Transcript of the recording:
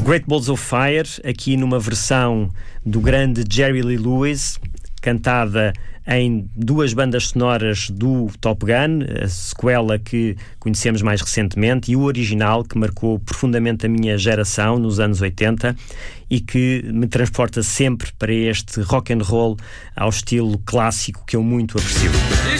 Great Balls of Fire, aqui numa versão do grande Jerry Lee Lewis, cantada em 2 bandas sonoras do Top Gun, a sequela que conhecemos mais recentemente e o original, que marcou profundamente a minha geração nos anos 80 e que me transporta sempre para este rock and roll ao estilo clássico que eu muito aprecio.